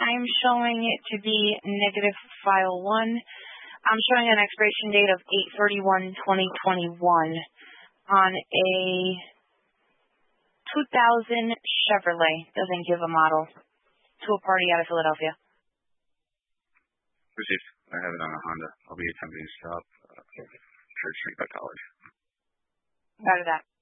I'm showing it to be negative file 1. I'm showing an expiration date of 8/31/2021 on a 2000 Chevrolet. Doesn't give a model. To a party out of Philadelphia. Received. I have it on a Honda. I'll be attempting to stop Church Street by College. Out of that.